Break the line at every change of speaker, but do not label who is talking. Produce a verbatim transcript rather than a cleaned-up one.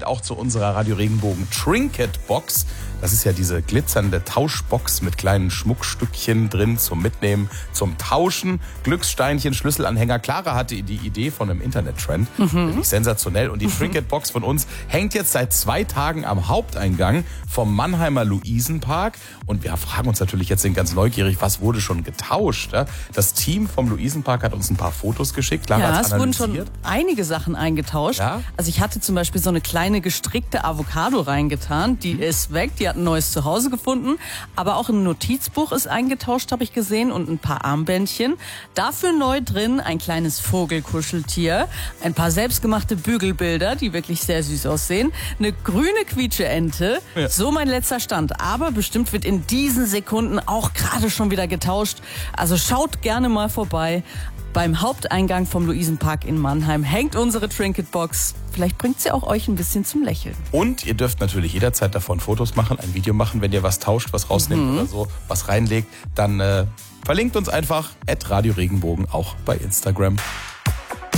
auch zu unserer Radio Regenbogen Trinket Box. Das ist ja diese glitzernde Tauschbox mit kleinen Schmuckstückchen drin zum Mitnehmen, zum Tauschen. Glückssteinchen, Schlüsselanhänger. Clara hatte die Idee von einem Internet-Trend. Mhm. Wirklich sensationell. Und die Trinket Box von uns hängt jetzt seit zwei Tagen am Haupteingang vom Mannheimer Luisenpark. Und wir fragen uns natürlich jetzt ganz neugierig, was wurde schon getauscht? Das Team vom Luisenpark hat uns ein paar Fotos geschickt. Clara
ja,
hat's
es wurden
analysiert.
schon einige Sachen eingetauscht.
Ja?
Also ich hatte zum Beispiel so eine kleine gestrickte Avocado reingetan. Die ist weg, die hat ein neues Zuhause gefunden. Aber auch ein Notizbuch ist eingetauscht, habe ich gesehen. Und ein paar Armbändchen. Dafür neu drin ein kleines Vogelkuscheltier. Ein paar selbstgemachte Bügelbilder, die wirklich sehr süß aussehen. Eine grüne Quietscheente. Ja. So mein letzter Stand. Aber bestimmt wird in diesen Sekunden auch gerade schon wieder getauscht. Also schaut gerne mal vorbei. Beim Haupteingang vom Luisenpark in Mannheim hängt unsere Trinket-Box. Vielleicht bringt sie auch euch ein bisschen zum Lächeln.
Und ihr dürft natürlich jederzeit davon Fotos machen, ein Video machen, wenn ihr was tauscht, was rausnimmt mhm. oder so, was reinlegt. Dann äh, verlinkt uns einfach at Radio Regenbogen auch bei Instagram.